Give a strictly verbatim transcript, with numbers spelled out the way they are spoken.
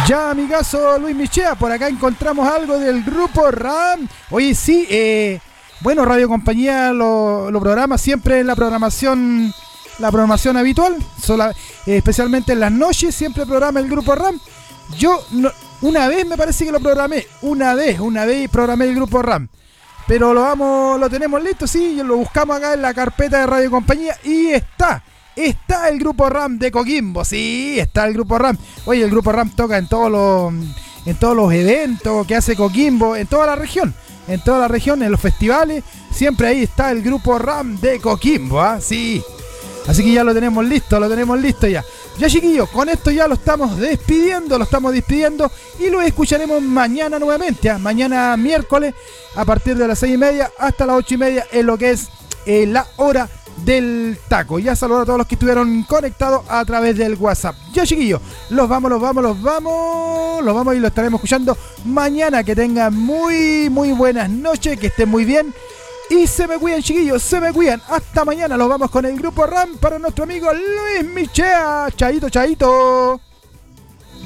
Ya, amigazo Luis Michea, por acá encontramos algo del grupo RAM. Oye, sí, eh, bueno, Radio Compañía lo, lo programa siempre en la programación, la programación habitual, sola, eh, especialmente en las noches, siempre programa el grupo RAM. Yo, no, una vez me parece que lo programé, una vez, una vez programé el grupo RAM. Pero lo vamos, lo tenemos listo, sí, lo buscamos acá en la carpeta de Radio Compañía y está. Está el grupo RAM de Coquimbo, sí, está el grupo RAM. Oye, el grupo RAM toca en todos los en todos los eventos que hace Coquimbo, en toda la región, en toda la región, en los festivales, siempre ahí está el grupo RAM de Coquimbo, ¿ah? Sí. Así que ya lo tenemos listo, lo tenemos listo ya. Ya, chiquillos, con esto ya lo estamos despidiendo, lo estamos despidiendo y lo escucharemos mañana nuevamente, ¿ah? Mañana miércoles a partir de las seis y media hasta las ocho y media en lo que es eh, la hora del taco. Ya saludo a todos los que estuvieron conectados a través del WhatsApp. Ya, chiquillos, los vamos, los vamos, los vamos, los vamos y los estaremos escuchando mañana. Que tengan muy, muy buenas noches, que estén muy bien y se me cuidan, chiquillos, se me cuidan. Hasta mañana, los vamos con el grupo RAM para nuestro amigo Luis Michea. Chaito, chaito.